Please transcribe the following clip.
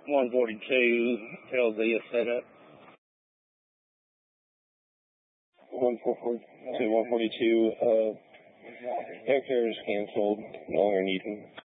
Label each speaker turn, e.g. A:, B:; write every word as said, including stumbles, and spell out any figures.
A: one forty-two, L Z is set up.
B: one forty-two, uh, airfare is canceled. No longer needing.